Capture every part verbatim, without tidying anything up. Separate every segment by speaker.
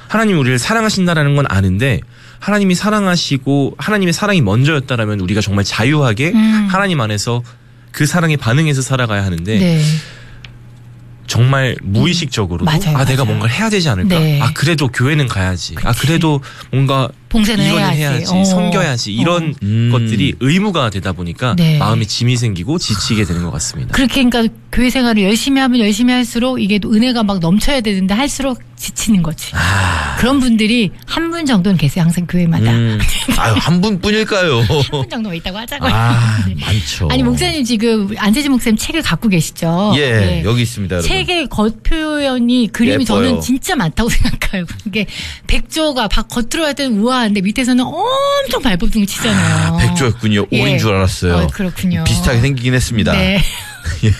Speaker 1: 하나님이 우리를 사랑하신다라는 건 아는데 하나님이 사랑하시고 하나님의 사랑이 먼저였다라면 우리가 정말 자유하게 음. 하나님 안에서 그 사랑에 반응해서 살아가야 하는데 네. 정말 무의식적으로도
Speaker 2: 맞아요,
Speaker 1: 아
Speaker 2: 맞아요.
Speaker 1: 내가 뭔가를 해야 되지 않을까?
Speaker 2: 네.
Speaker 1: 아 그래도 교회는 가야지.
Speaker 2: 그치.
Speaker 1: 아 그래도 뭔가
Speaker 2: 봉사는
Speaker 1: 이거는
Speaker 2: 해야지,
Speaker 1: 해야지
Speaker 2: 어.
Speaker 1: 섬겨야지 이런
Speaker 3: 음.
Speaker 1: 것들이 의무가 되다 보니까
Speaker 2: 네.
Speaker 1: 마음에 짐이 생기고 지치게 되는 것 같습니다.
Speaker 2: 그렇게 그러니까 교회 생활을 열심히 하면 열심히 할수록 이게 또 은혜가 막 넘쳐야 되는데 할수록 지치는 거지.
Speaker 3: 아.
Speaker 2: 그런 분들이 한 분 정도는 계세요. 항상 교회마다.
Speaker 3: 음. 아유, 한 분뿐일까요?
Speaker 2: 한 분 정도 있다고 하자고요.
Speaker 3: 아,
Speaker 2: 네.
Speaker 3: 많죠.
Speaker 2: 아니 목사님 지금 안세진 목사님 책을 갖고 계시죠?
Speaker 3: 예,
Speaker 2: 네.
Speaker 3: 여기 있습니다, 여러분.
Speaker 2: 책의 겉표현이 그림이
Speaker 3: 예뻐요.
Speaker 2: 저는 진짜 많다고 생각해요. 이게 백조가 겉으로 할 때는 우아한데 밑에서는 엄청 발버둥을 치잖아요.
Speaker 3: 아, 백조였군요.
Speaker 2: 예.
Speaker 3: 오인 줄 알았어요.
Speaker 2: 어, 그렇군요.
Speaker 3: 비슷하게 생기긴 했습니다.
Speaker 2: 네.
Speaker 3: 예.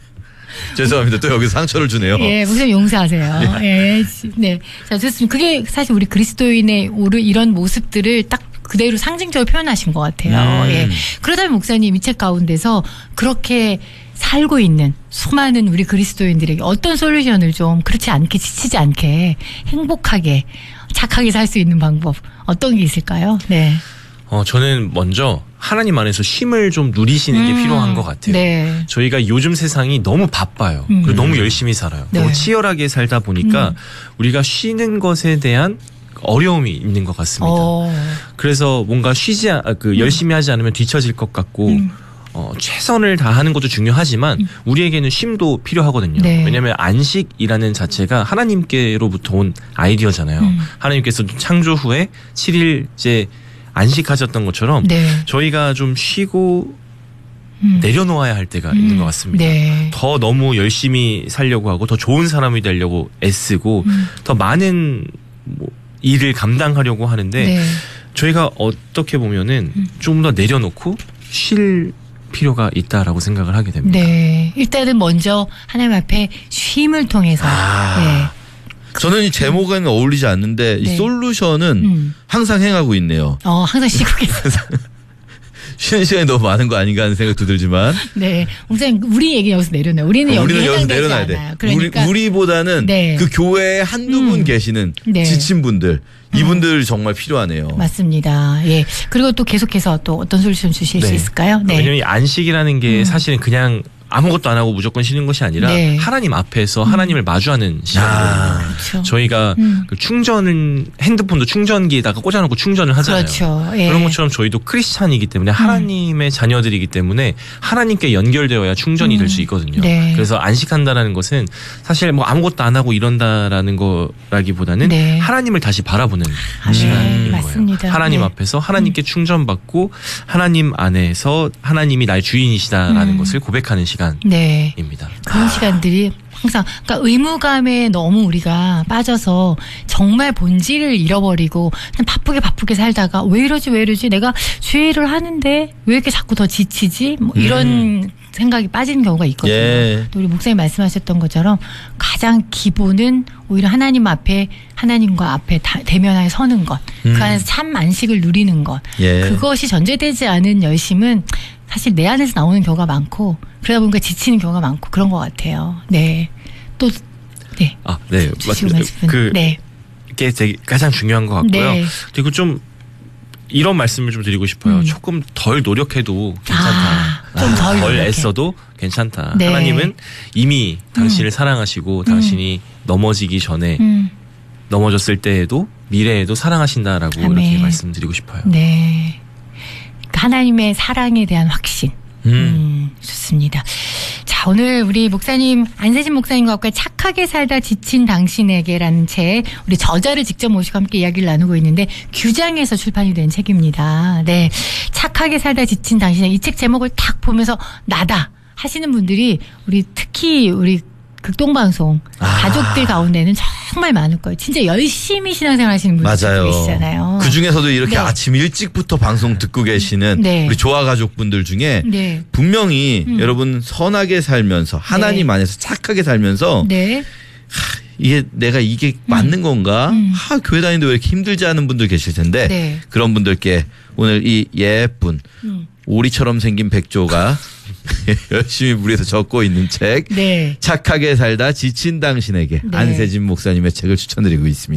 Speaker 3: 죄송합니다. 또 여기서 상처를 주네요.
Speaker 2: 예, 목사님 용서하세요. 예. 예. 네. 자, 좋습니다. 그게 사실 우리 그리스도인의 오르 이런 모습들을 딱 그대로 상징적으로 표현하신 것 같아요.
Speaker 3: 음.
Speaker 2: 예. 그러다 목사님 이 책 가운데서 그렇게 살고 있는 수많은 우리 그리스도인들에게 어떤 솔루션을 좀 그렇지 않게 지치지 않게 행복하게 착하게 살 수 있는 방법 어떤 게 있을까요? 네.
Speaker 1: 어, 저는 먼저 하나님 안에서 쉼을 좀 누리시는 게
Speaker 2: 음,
Speaker 1: 필요한 것 같아요.
Speaker 2: 네.
Speaker 1: 저희가 요즘 세상이 너무 바빠요.
Speaker 2: 음.
Speaker 1: 그리고 너무 열심히 살아요.
Speaker 2: 네.
Speaker 1: 너무 치열하게 살다 보니까
Speaker 2: 음.
Speaker 1: 우리가 쉬는 것에 대한 어려움이 있는 것 같습니다.
Speaker 2: 어.
Speaker 1: 그래서 뭔가 쉬지 않, 그
Speaker 2: 음.
Speaker 1: 열심히 하지 않으면 뒤처질 것 같고
Speaker 2: 음.
Speaker 1: 어, 최선을 다하는 것도 중요하지만
Speaker 2: 음.
Speaker 1: 우리에게는 쉼도 필요하거든요.
Speaker 2: 네.
Speaker 1: 왜냐하면 안식이라는 자체가 하나님께로부터 온 아이디어잖아요.
Speaker 2: 음.
Speaker 1: 하나님께서 창조 후에 칠 일째 안식하셨던 것처럼
Speaker 2: 네.
Speaker 1: 저희가 좀 쉬고
Speaker 2: 음.
Speaker 1: 내려놓아야 할 때가
Speaker 2: 음.
Speaker 1: 있는 것 같습니다.
Speaker 2: 네.
Speaker 1: 더 너무 열심히 살려고 하고 더 좋은 사람이 되려고 애쓰고
Speaker 2: 음.
Speaker 1: 더 많은 뭐 일을 감당하려고 하는데
Speaker 2: 네.
Speaker 1: 저희가 어떻게 보면은
Speaker 2: 음.
Speaker 1: 좀 더 내려놓고 쉴 필요가 있다라고 생각을 하게 됩니다.
Speaker 2: 네. 일단은 먼저 하나님 앞에 쉼을 통해서
Speaker 3: 아. 저는 이 제목에는 어울리지 않는데
Speaker 2: 네.
Speaker 3: 이 솔루션은
Speaker 2: 음.
Speaker 3: 항상 행하고 있네요.
Speaker 2: 어, 항상 쉬고 계세요.
Speaker 3: 쉬는 시간이 너무 많은 거 아닌가 하는 생각도 들지만.
Speaker 2: 네. 목사님, 우리 얘기 여기서 내려놔요. 우리는 여기
Speaker 3: 우리는 여기서
Speaker 2: 해당되지
Speaker 3: 내려놔야
Speaker 2: 않아요.
Speaker 3: 돼.
Speaker 2: 그러니까.
Speaker 3: 우리, 우리보다는
Speaker 2: 네.
Speaker 3: 그 교회에 한두 분
Speaker 2: 음.
Speaker 3: 계시는
Speaker 2: 네.
Speaker 3: 지친 분들, 이분들 정말 필요하네요.
Speaker 2: 맞습니다. 예. 그리고 또 계속해서 또 어떤 솔루션 주실 수
Speaker 1: 네.
Speaker 2: 있을까요? 네.
Speaker 1: 왜냐면 이 안식이라는 게
Speaker 2: 음.
Speaker 1: 사실은 그냥 아무것도 안 하고 무조건 쉬는 것이 아니라
Speaker 2: 네.
Speaker 1: 하나님 앞에서 하나님을 마주하는 시간이거든요.
Speaker 3: 아.
Speaker 2: 그렇죠.
Speaker 1: 저희가
Speaker 2: 음.
Speaker 1: 그 충전은 핸드폰도 충전기에다가 꽂아놓고 충전을 하잖아요.
Speaker 2: 그렇죠. 예.
Speaker 1: 그런 것처럼 저희도 크리스찬이기 때문에 하나님의 자녀들이기 때문에 하나님께 연결되어야 충전이
Speaker 2: 음.
Speaker 1: 될 수 있거든요.
Speaker 2: 네.
Speaker 1: 그래서 안식한다라는 것은 사실 뭐 아무것도 안 하고 이런다라는 거라기보다는
Speaker 2: 네.
Speaker 1: 하나님을 다시 바라보는
Speaker 2: 아,
Speaker 1: 시간인
Speaker 2: 네.
Speaker 1: 거예요.
Speaker 2: 맞습니다.
Speaker 1: 하나님
Speaker 2: 네.
Speaker 1: 앞에서 하나님께 충전받고 하나님 안에서 하나님이 나의 주인이시다라는
Speaker 2: 음.
Speaker 1: 것을 고백하는 시간.
Speaker 2: 네.
Speaker 1: 입니다.
Speaker 2: 그런 시간들이 항상 그러니까 의무감에 너무 우리가 빠져서 정말 본질을 잃어버리고 그냥 바쁘게 바쁘게 살다가 왜 이러지 왜 이러지 내가 주의를 하는데 왜 이렇게 자꾸 더 지치지 뭐 이런
Speaker 3: 음.
Speaker 2: 생각이 빠지는 경우가 있거든요.
Speaker 3: 예.
Speaker 2: 또 우리 목사님 말씀하셨던 것처럼 가장 기본은 오히려 하나님 앞에 하나님과 앞에 다, 대면하여 서는 것,
Speaker 3: 음.
Speaker 2: 그 안에서 참 안식을 누리는 것,
Speaker 3: 예.
Speaker 2: 그것이 전제되지 않은 열심은 사실 내 안에서 나오는 경우가 많고 그러다 보니까 지치는 경우가 많고 그런 것 같아요. 네, 또 네.
Speaker 1: 아, 네.
Speaker 2: 주시고
Speaker 1: 맞습니다.
Speaker 2: 말씀.
Speaker 1: 그
Speaker 2: 네.
Speaker 1: 게 되게 가장 중요한 것 같고요.
Speaker 2: 네.
Speaker 1: 그리고 좀 이런 말씀을 좀 드리고 싶어요.
Speaker 2: 음.
Speaker 1: 조금 덜 노력해도 괜찮다.
Speaker 2: 아, 좀 덜
Speaker 1: 덜
Speaker 2: 노력해.
Speaker 1: 애써도 괜찮다.
Speaker 2: 네.
Speaker 1: 하나님은 이미 당신을 사랑하시고 당신이 넘어지기 전에
Speaker 2: 음,
Speaker 1: 넘어졌을 때에도 미래에도 사랑하신다라고
Speaker 2: 아멘.
Speaker 1: 이렇게 말씀드리고 싶어요.
Speaker 2: 네. 그러니까 하나님의 사랑에 대한 확신.
Speaker 3: 음.
Speaker 2: 음, 좋습니다. 자, 오늘 우리 목사님, 안세진 목사님과 함께 착하게 살다 지친 당신에게라는 책, 우리 저자를 직접 모시고 함께 이야기를 나누고 있는데, 규장에서 출판이 된 책입니다. 네. 착하게 살다 지친 당신에게 이 책 제목을 딱 보면서 나다 하시는 분들이 우리 특히 우리 극동방송
Speaker 3: 아.
Speaker 2: 가족들 가운데는 정말 많을 거예요. 진짜 열심히 신앙생활 하시는 분들
Speaker 3: 맞아요.
Speaker 2: 계시잖아요.
Speaker 3: 그 중에서도 이렇게
Speaker 2: 네.
Speaker 3: 아침 일찍부터 방송 듣고 계시는
Speaker 2: 네.
Speaker 3: 우리 조화 가족분들 중에
Speaker 2: 네.
Speaker 3: 분명히
Speaker 2: 음.
Speaker 3: 여러분 선하게 살면서 하나님
Speaker 2: 네.
Speaker 3: 안에서 착하게 살면서
Speaker 2: 네.
Speaker 3: 이게 내가 이게 맞는 건가?
Speaker 2: 음.
Speaker 3: 하, 교회 다니는데 왜 이렇게 힘들지 않은 분들 계실 텐데
Speaker 2: 네.
Speaker 3: 그런 분들께 오늘 이 예쁜
Speaker 2: 음.
Speaker 3: 오리처럼 생긴 백조가 열심히 물에서 적고 있는 책
Speaker 2: 네.
Speaker 3: 착하게 살다 지친 당신에게
Speaker 2: 네.
Speaker 3: 안세진 목사님의 책을 추천드리고 있습니다.